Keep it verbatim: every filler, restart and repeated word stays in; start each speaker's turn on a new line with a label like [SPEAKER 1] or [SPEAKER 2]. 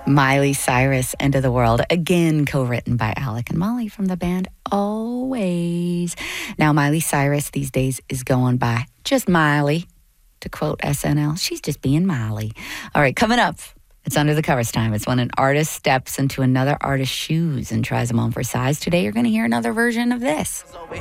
[SPEAKER 1] Miley Cyrus, End of the World, again co-written by Alec and Molly from the band Always. Now, Miley Cyrus these days is going by just Miley. To quote S N L, she's just being Miley. All right, coming up, it's Under the Covers time. It's when an artist steps into another artist's shoes and tries them on for size. Today, you're going to hear another version of this.